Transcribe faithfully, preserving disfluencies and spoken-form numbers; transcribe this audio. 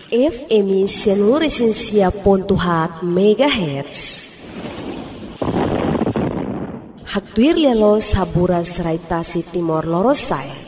F M Seluruh Pontuhat Megahertz. Haktuir lelo saburas raitasi Timor Lorosai.